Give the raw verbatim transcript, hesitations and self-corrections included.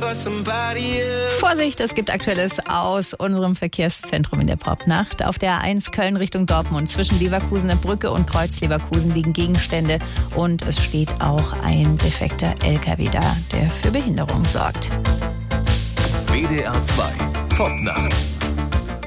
Vorsicht, es gibt Aktuelles aus unserem Verkehrszentrum in der Popnacht. Auf der A eins Köln Richtung Dortmund zwischen Leverkusener Brücke und Kreuz Leverkusen liegen Gegenstände und es steht auch ein defekter L K W da, der für Behinderung sorgt. W D R zwei Popnacht.